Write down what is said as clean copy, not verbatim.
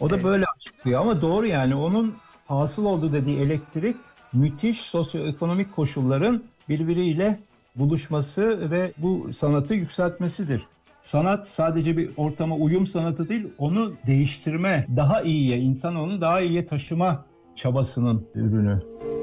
O da böyle açıklıyor ama doğru yani onun hasıl olduğu dediği elektrik müthiş sosyoekonomik koşulların birbiriyle buluşması ve bu sanatı yükseltmesidir. Sanat sadece bir ortama uyum sanatı değil, onu değiştirme, daha iyiye, insanoğlunu daha iyiye taşıma çabasının ürünü.